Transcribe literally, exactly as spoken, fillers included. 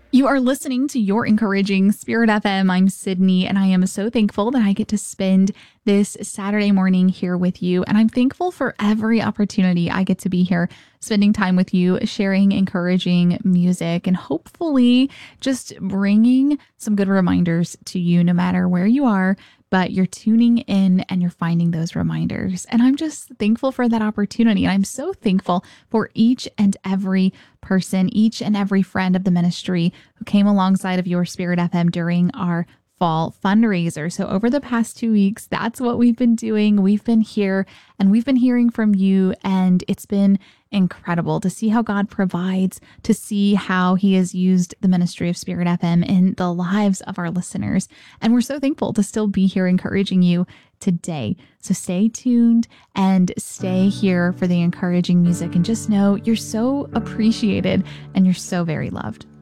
You are listening to Your Encouraging Spirit F M. I'm Sydney, and I am so thankful that I get to spend this Saturday morning here with you. And I'm thankful for every opportunity I get to be here, spending time with you, sharing encouraging music, and hopefully just bringing some good reminders to you no matter where you are. But you're tuning in and you're finding those reminders. And I'm just thankful for that opportunity. And I'm so thankful for each and every person, each and every friend of the ministry who came alongside of Your Spirit F M during our fall fundraiser. So over the past two weeks, that's what we've been doing. We've been here and we've been hearing from you, and it's been incredible to see how God provides, to see how He has used the ministry of Spirit F M in the lives of our listeners. And we're so thankful to still be here encouraging you today. So stay tuned and stay here for the encouraging music, and just know you're so appreciated and you're so very loved.